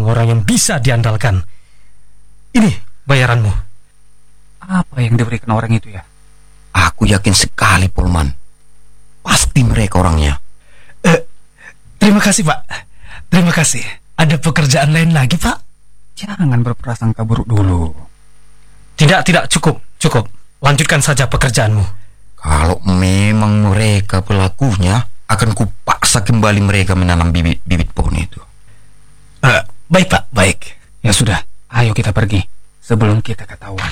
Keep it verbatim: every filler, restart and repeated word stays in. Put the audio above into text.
orang yang bisa diandalkan. Ini bayaranmu. Apa yang diberikan orang itu ya? Aku yakin sekali, Polman. Pasti mereka orangnya. Eh, terima kasih, Pak. Terima kasih. Ada pekerjaan lain lagi, Pak? Jangan berprasangka buruk dulu. Tidak, tidak, cukup, cukup. Lanjutkan saja pekerjaanmu. Kalau memang mereka pelakunya, akan kupaksa kembali mereka menanam bibit-bibit pohon itu. Uh, baik, Pak, baik. Ya sudah, ayo kita pergi sebelum kita ketahuan.